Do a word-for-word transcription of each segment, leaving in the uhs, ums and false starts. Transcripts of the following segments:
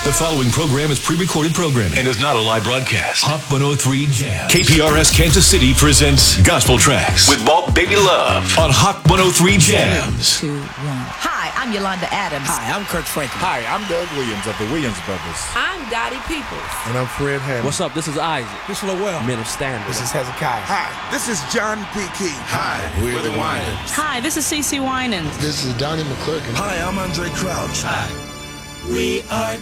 The following program is pre-recorded programming and is not a live broadcast. Hot one oh three Jams. K P R S Kansas City presents Gospel Tracks with Walt Baby Love on Hot one oh three Jams. Three, two, one. Hi, I'm Yolanda Adams. Hi, I'm Kirk Franklin. Hi, I'm Doug Williams of the Williams Brothers. I'm Dottie Peoples. And I'm Fred Hammond. What's up? This is Isaac. This is Lowell. Men of Standard. This is Hezekiah. Hi, this is John P. Key. Hi, we're the Winans. Hi, this is CeCe Winans. This is Donnie McClurkin. Hi, I'm Andre Crouch. Hi, we are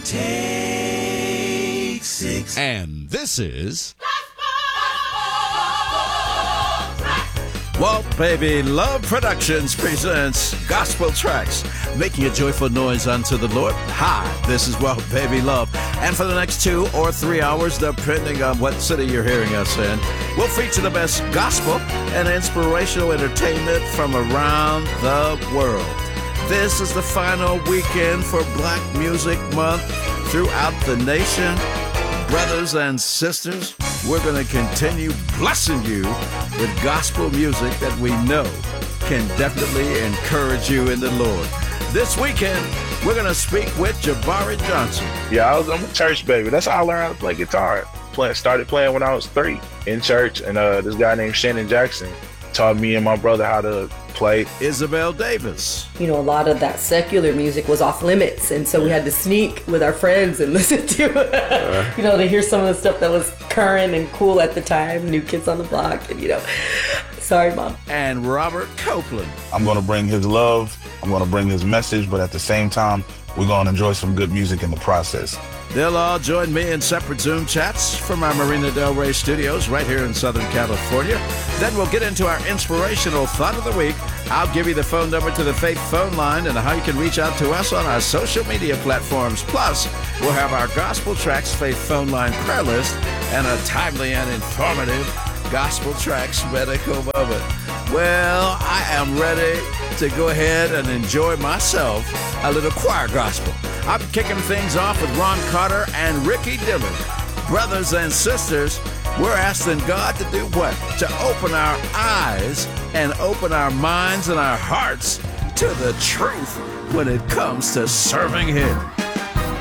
Take Six. And this is Walt Baby Love Productions presents Gospel Tracks, making a joyful noise unto the Lord. Hi, this is Walt Baby Love. And for the next two or three hours, depending on what city you're hearing us in, we'll feature the best gospel and inspirational entertainment from around the world. This is the final weekend for Black Music Month throughout the nation. Brothers and sisters, we're going to continue blessing you with gospel music that we know can definitely encourage you in the Lord. This weekend, we're going to speak with Jabari Johnson. Yeah, I was, I'm a church baby. That's how I learned how to play guitar. Play, started playing when I was three in church, and uh, this guy named Shannon Jackson taught me and my brother how to play. Isabel Davis. You know, a lot of that secular music was off limits, and so we had to sneak with our friends and listen to it, uh, you know, to hear some of the stuff that was current and cool at the time, New Kids on the Block, and, you know, sorry, Mom. And Robert Copeland. I'm going to bring his love, I'm going to bring his message, but at the same time, we're going to enjoy some good music in the process. They'll all join me in separate Zoom chats from our Marina Del Rey studios right here in Southern California. Then we'll get into our inspirational thought of the week. I'll give you the phone number to the Faith phone line and how you can reach out to us on our social media platforms. Plus, we'll have our Gospel Tracks Faith phone line prayer list and a timely and informative Gospel Tracks medical moment. Well, I am ready to go ahead and enjoy myself a little choir gospel. I'm kicking things off with Ron Carter and Ricky Dillon. Brothers and sisters, we're asking God to do what? To open our eyes and open our minds and our hearts to the truth when it comes to serving Him.